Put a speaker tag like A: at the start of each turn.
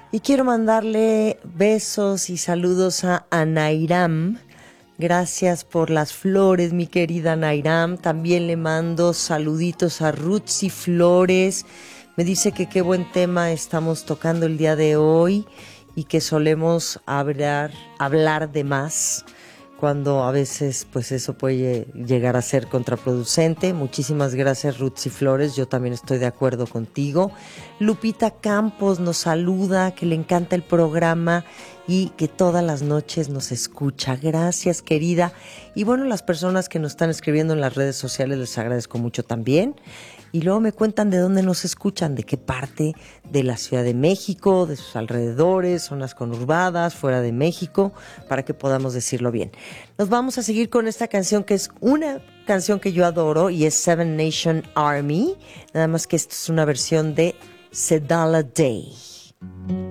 A: Y quiero mandarle besos y saludos a Anairam. Gracias por las flores, mi querida Anairam. También le mando saluditos a Rutsi Flores. Me dice que qué buen tema estamos tocando el día de hoy y que solemos hablar de más, cuando a veces pues eso puede llegar a ser contraproducente. Muchísimas gracias, Rutsi Flores, yo también estoy de acuerdo contigo. Lupita Campos nos saluda, que le encanta el programa y que todas las noches nos escucha. Gracias, querida. Y bueno, las personas que nos están escribiendo en las redes sociales les agradezco mucho también. Y luego me cuentan de dónde nos escuchan, de qué parte de la Ciudad de México, de sus alrededores, zonas conurbadas, fuera de México, para que podamos decirlo bien. Nos vamos a seguir con esta canción, que es una canción que yo adoro y es Seven Nation Army, nada más que esto es una versión de Sedala Day.